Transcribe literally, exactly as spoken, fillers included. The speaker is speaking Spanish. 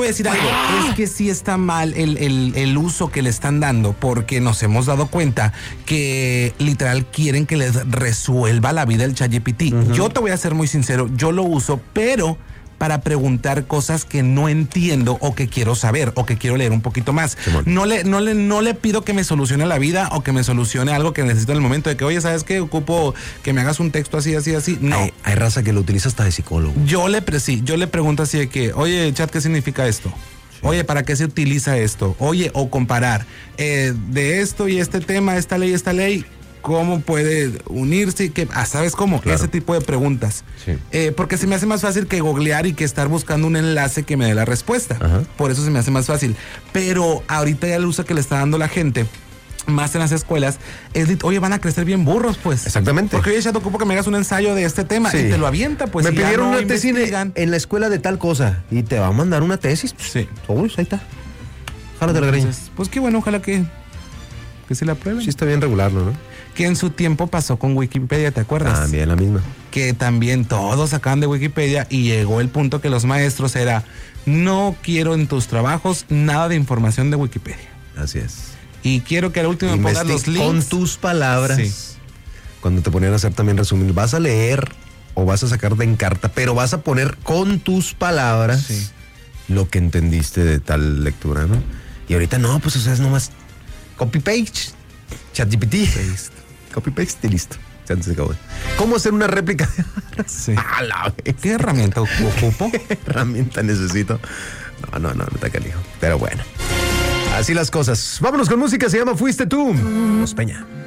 Voy a decir algo, es que sí está mal el, el, el uso que le están dando, porque nos hemos dado cuenta que literal quieren que les resuelva la vida el ChatGPT. Uh-huh. Yo te voy a ser muy sincero, yo lo uso, pero para preguntar cosas que no entiendo o que quiero saber o que quiero leer un poquito más. Simón. No le, no le, no le pido que me solucione la vida o que me solucione algo que necesito en el momento de que, oye, ¿sabes qué? Ocupo que me hagas un texto así, así, así. No. Hay, hay raza que lo utiliza hasta de psicólogo. Yo le, sí, yo le pregunto así de que, oye, chat, ¿qué significa esto? Sí. Oye, ¿para qué se utiliza esto? Oye, o comparar eh, de esto y este tema, esta ley, esta ley, ¿cómo puede unirse? Que, ah, ¿sabes cómo? Claro. Ese tipo de preguntas. Sí. Eh, porque se me hace más fácil que googlear y que estar buscando un enlace que me dé la respuesta. Ajá. Por eso se me hace más fácil. Pero ahorita ya el uso que le está dando la gente, más en las escuelas, es, oye, van a crecer bien burros, pues. Exactamente. Porque oye, ya te ocupo que me hagas un ensayo de este tema, sí, y te lo avienta, pues. Me pidieron no una tesis en, en la escuela de tal cosa y te va a mandar una tesis. Sí. Oh, ahí está. Ojalá te la greña. Pues qué bueno, ojalá que, que se la prueben. Sí, está bien regularlo, ¿no? Que en su tiempo pasó con Wikipedia, ¿te acuerdas? También la misma. Que también todos sacaban de Wikipedia y llegó el punto que los maestros era, no quiero en tus trabajos nada de información de Wikipedia. Así es. Y quiero que al último me pongas los links. Con tus palabras. Sí. Cuando te ponían a hacer también resumir, vas a leer o vas a sacar de encarta, pero vas a poner con tus palabras, sí, lo que entendiste de tal lectura, ¿no? Y ahorita no, pues o sea, es nomás copy-paste, ChatGPT. Copy-paste y listo. ¿Cómo hacer una réplica? Sí. A la vez. ¿Qué herramienta ocupo? ¿Qué herramienta necesito? No, no, no, no te calijo. Pero bueno. Así las cosas. Vámonos con música, se llama Fuiste Tú. Los Peña.